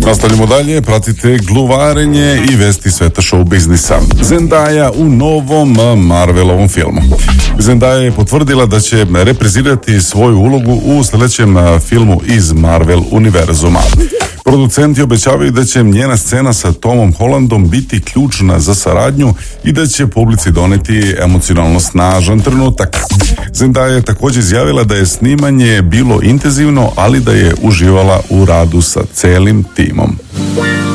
Nastavljamo dalje, pratite gluvarenje i vesti sveta show biznisa. Zendaya u novom Marvelovom filmu. Zendaya je potvrdila da će reprizirati svoju ulogu u sljedećem filmu iz Marvel univerzuma. Producenti obećavaju da će njena scena sa Tomom Hollandom biti ključna za saradnju i da će publici doneti emocionalno snažan trenutak. Zendaya je također izjavila da je snimanje bilo intenzivno, ali da je uživala u radu sa celim timom.